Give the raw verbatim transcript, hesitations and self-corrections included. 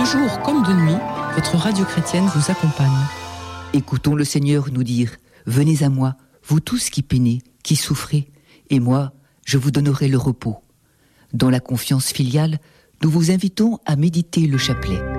jour comme de nuit, votre radio chrétienne vous accompagne. Écoutons le Seigneur nous dire « Venez à moi, vous tous qui peinez, qui souffrez, et moi, je vous donnerai le repos. » Dans la confiance filiale, nous vous invitons à méditer le chapelet.